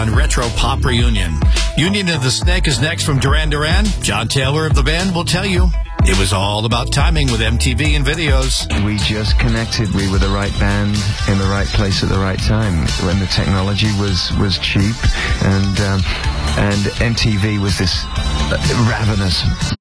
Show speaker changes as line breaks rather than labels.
on Retro Pop Reunion. Union of the Snake is next from Duran Duran. John Taylor of the band will tell you it was all about timing with MTV and videos.
We just connected. We were the right band in the right place at the right time when the technology was cheap and MTV was this ravenous